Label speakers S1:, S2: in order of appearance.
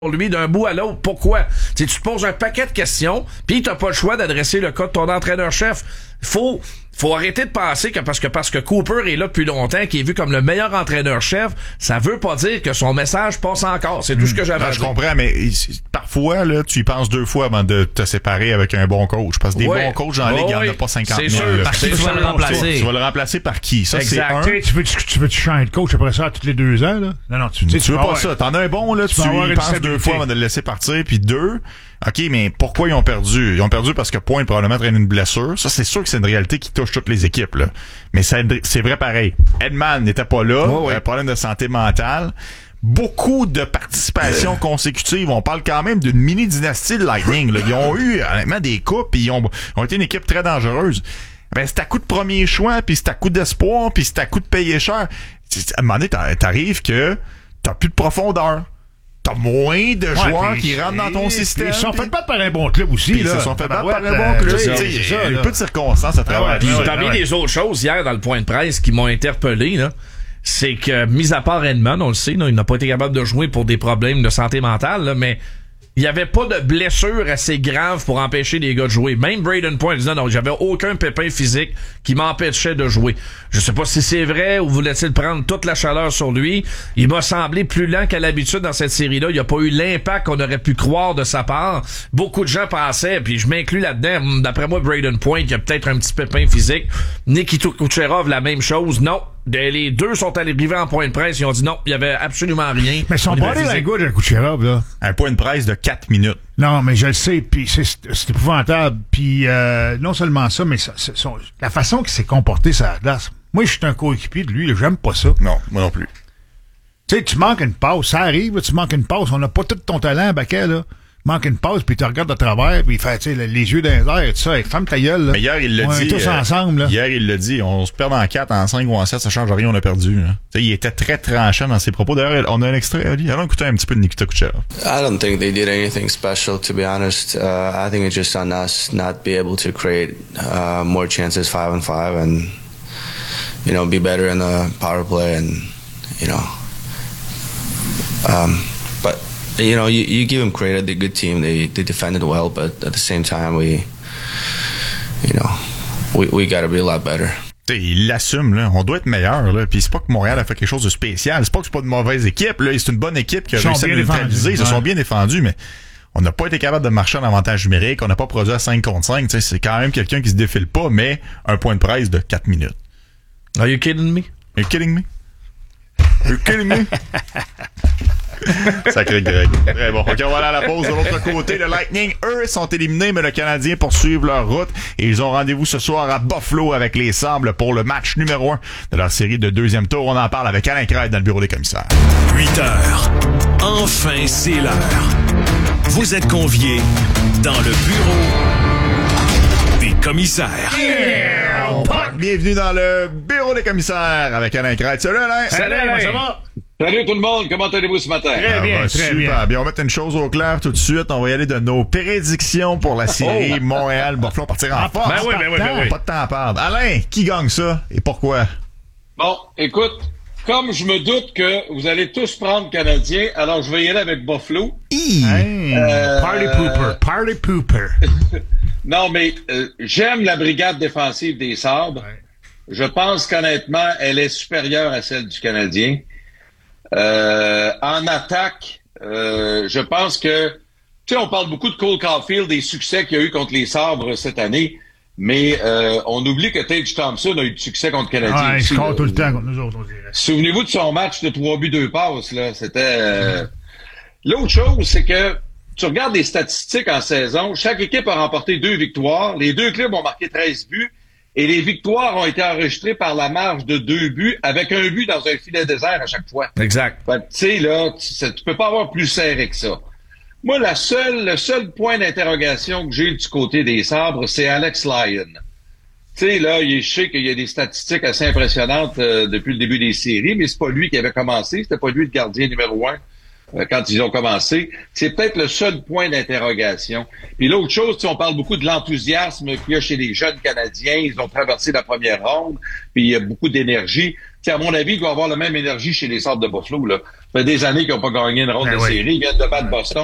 S1: lui d'un bout à l'autre. Pourquoi? Tu te poses un paquet de questions, puis t'as pas le choix d'adresser le cas de ton entraîneur-chef. Faut arrêter de penser que parce que Cooper est là depuis longtemps, qui est vu comme le meilleur entraîneur-chef, ça veut pas dire que son message passe encore. C'est tout ce que j'avais à dire.
S2: Je comprends, mais parfois, là, tu y penses 2 fois avant de te séparer avec un bon coach. Parce que des bons coachs en ligue, il n'y en a pas 50 000.
S1: C'est sûr.
S3: Par qui tu vas le remplacer?
S2: Tu vas le remplacer par qui? Ça,
S1: exact.
S2: c'est un.
S4: Tu veux changer de coach après ça tous les 2 ans, là? Non, tu
S2: veux pas ça. T'en as un bon, là, tu y penses 2 fois avant de le laisser partir, puis 2. OK, mais pourquoi ils ont perdu? Ils ont perdu parce que Point probablement traîne une blessure. Ça, c'est sûr que c'est une réalité qui touche toutes les équipes, là. Mais c'est vrai pareil. Edman n'était pas là. Un problème de santé mentale. Beaucoup de participations consécutives. On parle quand même d'une mini-dynastie de Lightning, là. Ils ont eu, honnêtement, des coupes, puis ils ont été une équipe très dangereuse. Ben, c'est à coup de premier choix, puis c'est à coup d'espoir, puis c'est à coup de payer cher. À un moment donné, t'arrives que t'as plus de profondeur. T'as moins de joueurs qui rentrent dans ton système.
S4: Ils se sont fait battre par un bon club aussi, là.
S2: Ils se sont fait battre par un bon club. Il y a un peu de circonstances à travers.
S1: Puis parmi les autres choses, hier, dans le point de presse, qui m'ont interpellé, là, c'est que, mis à part Edmond, on le sait, là, il n'a pas été capable de jouer pour des problèmes de santé mentale, là, mais il y avait pas de blessure assez grave pour empêcher les gars de jouer. Même Brayden Point disait non, j'avais aucun pépin physique qui m'empêchait de jouer. Je sais pas si c'est vrai ou voulait-il prendre toute la chaleur sur lui. Il m'a semblé plus lent qu'à l'habitude dans cette série-là. Il n'y a pas eu l'impact qu'on aurait pu croire de sa part. Beaucoup de gens pensaient, puis je m'inclus là-dedans, d'après moi, Brayden Point, il a peut-être un petit pépin physique. Nikita Kucherov, la même chose. Non. Les deux sont arrivés en point de presse. Ils ont dit non, il y avait absolument rien.
S4: Mais son body language de Kucherov, là.
S2: Un point de presse de 4 minutes.
S4: Non, mais je le sais, puis c'est épouvantable. Puis non seulement ça, mais la façon qu'il s'est comporté sur la glace. Moi, je suis un coéquipier de lui, là, j'aime pas ça.
S2: Non, moi non plus.
S4: Tu sais, tu manques une passe, ça arrive, là, tu manques une passe. On n'a pas tout ton talent, Baquet, là. Manque une pause, puis tu regardes de travers, puis il fait, tu sais, les yeux dans les airs et tout ça, et ferme ta gueule, là.
S2: Mais hier, il l'a dit.
S4: On est tous ensemble, là.
S2: Hier, il l'a dit. On se perd en 4, en 5 ou en 7, ça change rien, on a perdu, là. Tu sais, il était très tranchant dans ses propos. D'ailleurs, on a un extrait, Ali. Allons écouter un petit peu de Nikita Kucherov.
S5: I don't think they did anything special, to be honest. I think it's just on us not be able to create more chances 5-on-5 and, you know, be better in the power play and, you know, but you know, you give them credit. They're a good team. They defended well, but at the same time, we got to be a lot better.
S2: Il l'assume, là. On doit être meilleur, là. Puis c'est pas que Montréal a fait quelque chose de spécial. C'est pas que c'est pas une mauvaise équipe, là. C'est une bonne équipe qui a réussi à neutraliser. Ils se sont bien défendus, mais on n'a pas été capable de marcher en avantage numérique. On n'a pas produit à 5 contre 5. Tu sais, c'est quand même quelqu'un qui se défile pas, mais un point de presse de 4 minutes.
S1: Are you kidding me?
S2: Are you kidding me? Are you kidding me? Sacré Greg. Très bon. OK, on va aller à la pause. De l'autre côté, le Lightning, eux, sont éliminés, mais le Canadien poursuivent leur route et ils ont rendez-vous ce soir à Buffalo avec les Sabres pour le match numéro 1 de leur série de deuxième tour. On en parle avec Alain Crête dans le bureau des commissaires.
S6: 8 heures. Enfin, c'est l'heure. Vous êtes conviés dans le bureau des commissaires.
S2: Bienvenue dans le bureau des commissaires avec Alain Crête. Salut Alain!
S4: Salut, ça va?
S7: Salut tout le monde, comment allez-vous ce matin?
S4: Très bien.
S2: Super bien. On va mettre une chose au clair tout de suite. On va y aller de nos prédictions pour la série Montréal-Buffalo. Partir en force.
S1: Ben oui.
S2: Pas de temps à perdre. Alain, qui gagne ça et pourquoi?
S7: Bon, écoute, comme je me doute que vous allez tous prendre Canadien, alors je vais y aller avec Buffalo.
S4: Party pooper.
S7: Non, mais j'aime la brigade défensive des Sabres.
S4: Ouais.
S7: Je pense qu'honnêtement, elle est supérieure à celle du Canadien. En attaque, je pense que, tu sais, on parle beaucoup de Cole Caulfield, des succès qu'il y a eu contre les Sabres cette année, mais on oublie que Tage Thompson a eu du succès contre le Canadien.
S4: Ah, il score tout le temps contre nous autres, on dirait.
S7: Souvenez-vous de son match de 3 buts, 2 passes, là. C'était... L'autre chose, c'est que tu regardes les statistiques en saison, chaque équipe a remporté 2 victoires, les 2 clubs ont marqué 13 buts, et les victoires ont été enregistrées par la marge de 2 buts, avec un but dans un filet désert à chaque fois.
S1: Exact.
S7: Tu sais, là, tu peux pas avoir plus serré que ça. Moi, le seul point d'interrogation que j'ai du côté des Sabres, c'est Alex Lyon. Tu sais, là, je sais qu'il y a des statistiques assez impressionnantes depuis le début des séries, mais c'est pas lui qui avait commencé, c'était pas lui le gardien numéro 1. Quand ils ont commencé, c'est peut-être le seul point d'interrogation. Puis l'autre chose, on parle beaucoup de l'enthousiasme qu'il y a chez les jeunes Canadiens. Ils ont traversé la première ronde, puis il y a beaucoup d'énergie. T'sais, à mon avis, il doit y avoir la même énergie chez les Sabres de Buffalo. Là. fait des années qu'ils n'ont pas gagné une ronde de série. Ils viennent de battre Boston.